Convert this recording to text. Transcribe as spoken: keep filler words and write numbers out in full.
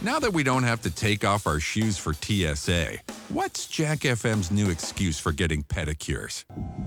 Now that we don't have to take off our shoes for T S A, what's Jack F M's new excuse for getting pedicures?